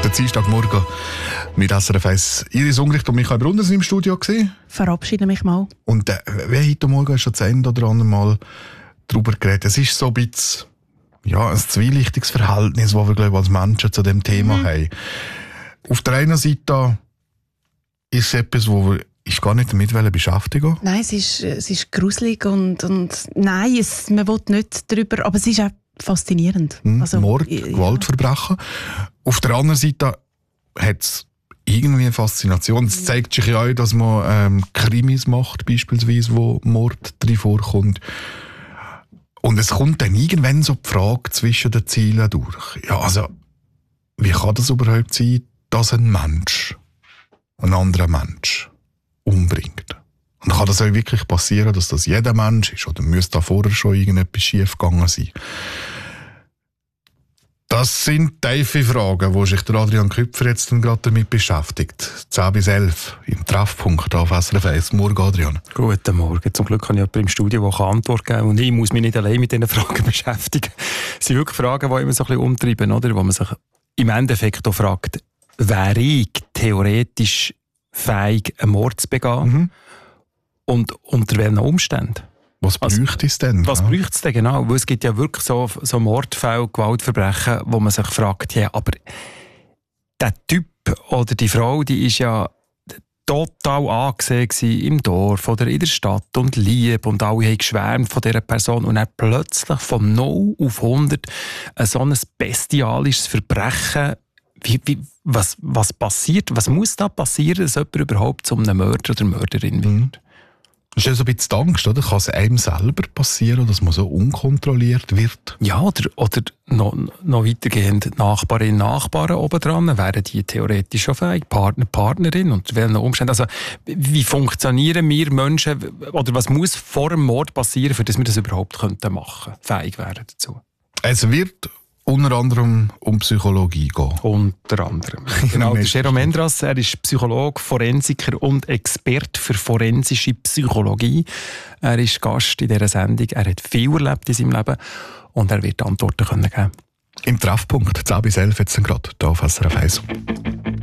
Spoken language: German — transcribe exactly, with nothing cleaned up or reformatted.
Der Dienstagmorgen mit S R F eins. Iris Ungricht und Michael Brunner sind im Studio gewesen. Verabschiede mich mal. Und äh, wie heute Morgen hast du das ein oder andere Mal darüber geredet. Es ist so ein bisschen ja, ein zwielichtiges Verhältnis, das wir, glaube ich, als Menschen zu dem Thema mhm. haben. Auf der einen Seite ist es etwas, wo wir ich gar nicht damit beschäftigen. Nein, es ist, es ist gruselig und, und nein, es, man will nicht darüber, aber es ist auch faszinierend. Hm, also, Mord, ja. Gewaltverbrechen. Auf der anderen Seite hat es irgendwie eine Faszination. Es zeigt sich ja auch, dass man ähm, Krimis macht, beispielsweise, wo Mord drin vorkommt. Und es kommt dann irgendwann so die Frage zwischen den Zielen durch. Ja, also, wie kann das überhaupt sein, dass ein Mensch einen anderen Mensch umbringt? Und kann das auch wirklich passieren, dass das jeder Mensch ist? Oder müsste da vorher schon irgendetwas schief gegangen sein? Das sind tiefe Fragen, wo sich der Adrian Küpfer jetzt gerade damit beschäftigt. zehn bis elf im Treffpunkt auf S R F eins. Morgen, Adrian. Guten Morgen. Zum Glück habe ich jemanden im Studio, der Antwort geben kann. Und ich muss mich nicht allein mit diesen Fragen beschäftigen. Es sind wirklich Fragen, die immer so ein bisschen umtreiben, oder? Wo man sich im Endeffekt auch fragt, wäre ich theoretisch fähig, einen Mord zu begehen? Mhm. Und unter welchen Umständen? Was bräuchte es denn? Was ja. bräuchte es denn genau? Weil es gibt ja wirklich so, so Mordfälle, Gewaltverbrechen, wo man sich fragt, ja, aber der Typ oder die Frau, die ist ja total angesehen im Dorf oder in der Stadt und lieb und alle haben geschwärmt von dieser Person und dann plötzlich von null auf hundert ein so ein bestialisches Verbrechen. Wie, wie, was, was passiert? Was muss da passieren, dass jemand überhaupt zu einem Mörder oder Mörderin wird? Mhm. Das ist ja so ein bisschen die Angst, oder? Kann es einem selber passieren, dass man so unkontrolliert wird? Ja, oder, oder noch, noch weitergehend Nachbarinnen, Nachbarn obendran, wären die theoretisch schon fähig, Partner, Partnerin und welchen Umständen. Also, wie funktionieren wir Menschen, oder was muss vor dem Mord passieren, für dass wir das überhaupt machen könnten, fähig wären dazu? Es wird unter anderem um Psychologie gehen. Unter anderem. Genau, der Jérôme Endras, er ist Psychologe, Forensiker und Experte für forensische Psychologie. Er ist Gast in dieser Sendung. Er hat viel erlebt in seinem Leben und er wird Antworten können geben. Im Treffpunkt zehn bis elf jetzt gerade hier auf S R F eins.